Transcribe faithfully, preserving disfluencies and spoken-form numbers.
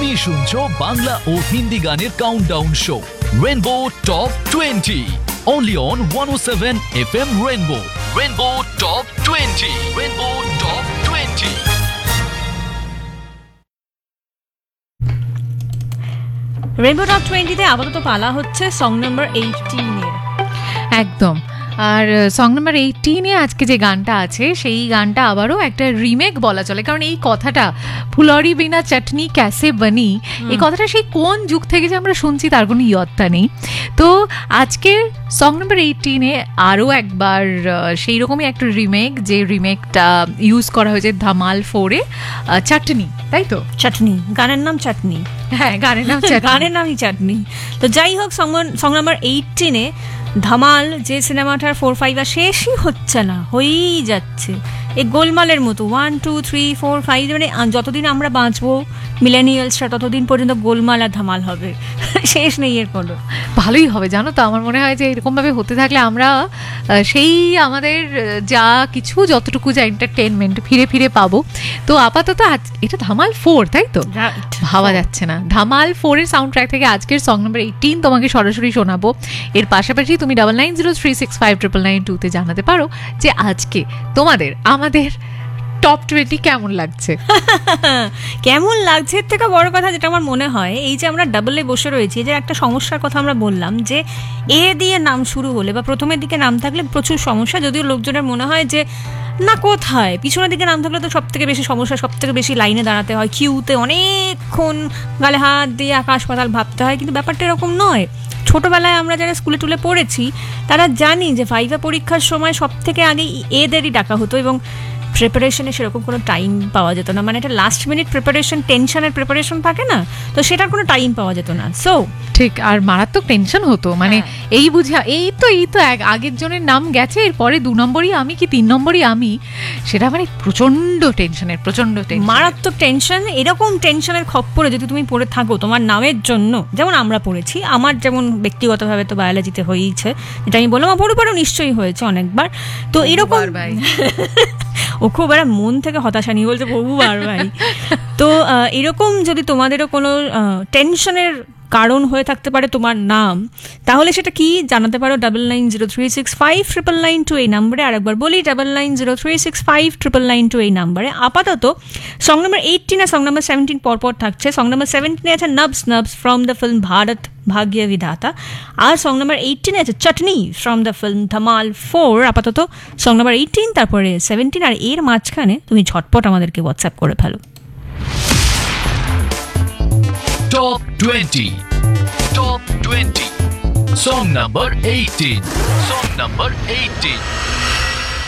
তুমি শুনছো বাংলা ও হিন্দি গানের countdown show rainbow top twenty only on one oh seven F M Rainbow. Rainbow Top twenty. Rainbow Top twenty. Rainbow top টোয়েন্টিতে আপাতত পালা হচ্ছে সং নাম্বার এইটিন এর। একদম। আর সং নাম্বার এইটিনে আজকে যে গানটা আছে সেই গানটা আবারও একটা রিমেক বলা চলে, কারণ এই কথাটা ফুলরি বিনা চাটনি ক্যাসে বানি, এই কথাটা সেই কোন যুগ থেকে যে আমরা শুনছি তার কোনো ইয়ত্তা নেই। তো আজকের সং নাম্বার এইটিনে আরও একবার সেই রকমই একটা রিমেক, যে রিমেকটা ইউজ করা হয়েছে ধামাল ফোরে, চাটনি, তাই তো? চাটনি, গানের নাম চাটনি। হ্যাঁ, গানের নাম গানের নামই চাটনি। তো যাই হোক, সং নাম্বার এইটিনে ধামাল যে সিনেমাটার ফোর ফাইভ আর শেষই হচ্ছে না, হয়েই যাচ্ছে এই গোলমালের মতো। One two three four five মানে যতদিন আমরা বাঁচবো মিলেনিয়ালসরা ততদিন পর্যন্ত গোলমাল আর ধামাল হবে, শেষ নেই এর কোনো। ভালোই হবে জানো তো, আমার মনে হয় যে এরকমভাবে হতে থাকলে আমরা সেই আমাদের যা কিছু যতটুকু যা এন্টারটেনমেন্ট ফিরে ফিরে পাবো। তো আপাতত এটা ধামাল ফোর, তাই তো? ভাবা যাচ্ছে না। ধামাল ফোরের সাউন্ড ট্র্যাক থেকে আজকের সং নাম্বার এইটিন তোমাকে সরাসরি শোনাবো। এর পাশাপাশি তুমি double nine zero three six five triple nine টুতে জানাতে পারো যে আজকে তোমাদের আমাদের টপ টোয়েন্টি কেমন লাগছে। কেমন লাগছে এর থেকে বড় কথা যেটা আমার মনে হয়, এই যে আমরা ডাবলে বসে রয়েছি, যে একটা সমস্যার কথা আমরা বললাম যে এ দিয়ে নাম শুরু হলে বা প্রথমের দিকে নাম থাকলে প্রচুর সমস্যা, যদিও লোকজনের মনে হয় যে না কোথায় পিছনের দিকে নাম থাকলে তো সব থেকে বেশি সমস্যা, সব থেকে বেশি লাইনে দাঁড়াতে হয়, কিউতে অনেকক্ষণ গালে হাত দিয়ে আকাশ পাতাল ভাবতে হয়, কিন্তু ব্যাপারটা এরকম নয়। ছোটোবেলায় আমরা যারা স্কুলে টুলে পড়েছি তারা জানি যে ফাইভে পরীক্ষার সময় সব থেকে আগে এদেরই ডাকা হতো এবং প্রিপারেশনে সেরকম কোনো টাইম পাওয়া যেত না, মানে একটা লাস্ট মিনিট প্রিপারেশন, টেনশনের প্রিপারেশন থাকে না, তো সেটার কোনো টাইম পাওয়া যেত না। সো ঠিক, আর মারাত্মক টেনশন হতো, মানে এই বুঝা এই তো এই তো এক আগের জনের নাম গেছে, এরপরে দু নম্বরই আমি কি তিন নম্বরই আমি, সেটা মানে প্রচন্ড টেনশনের, প্রচন্ড মারাত্মক টেনশন। এরকম টেনশনের খপ্পরে যদি তুমি পড়ে থাকো তোমার নামের জন্য, যেমন আমরা পড়েছি, আমার যেমন ব্যক্তিগতভাবে তো বায়োলজিতে হয়েইছে, যেটা আমি বললাম, আমার পরেও নিশ্চয়ই হয়েছে অনেকবার। তো এরকম ও খুব একটা মন থেকে হতাশা নিয়ে বলছে বহুবার ভাই। তো এরকম যদি তোমাদেরও কোনো টেনশনের কারণ হয়ে থাকতে পারে তোমার নাম, তাহলে সেটা কি জানাতে পারো double nine zero three six five triple nine two এই নাম্বারে। আরেকবার বলি, double nine zero three six five triple nine two এই নাম্বারে। আপাতত সং নাম্বার এইটিন আর সং নাম্বার সেভেন্টিন পরপর থাকছে। সং নাম্বার সেভেন্টিনে আছে নবস নবস ফ্রম দ্য ফিল্ম ভারত ভাগ্য বিধাতা, আর সং নাম্বার এইটিনে আছে চাটনি from the film Dhamaal four. আপাতত সং নাম্বার এইটিন, তারপরে সেভেন্টিন, আর এর মাঝখানে তুমি ঝটপট আমাদেরকে হোয়াটসঅ্যাপ করে ফেলো। Top twenty. Top twenty. Song number eighteen. Song number eighteen.